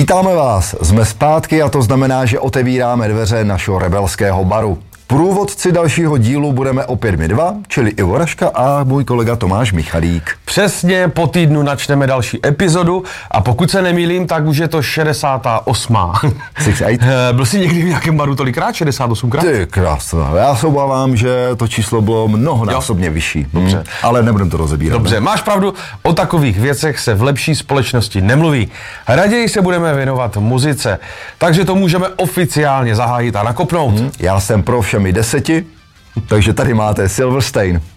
Vítáme vás, jsme zpátky a to znamená, že otevíráme dveře našeho rebelského baru. Průvodci dalšího dílu budeme opět my dva, čili Ivo Raška a můj kolega Tomáš Michalík. Přesně po týdnu načneme další epizodu a pokud se nemýlím, tak už je to 68. Byl jsi někdy v nějakém baru tolikrát? 68krát? Ty krásno, já se obávám, že to číslo bylo mnohonásobně vyšší. Dobře. Ale nebudem to rozebírat. Dobře, máš pravdu, o takových věcech se v lepší společnosti nemluví. Raději se budeme věnovat muzice, takže to můžeme oficiálně zahájit a nakopnout. Já jsem pro všemi 10, takže tady máte Silverstein.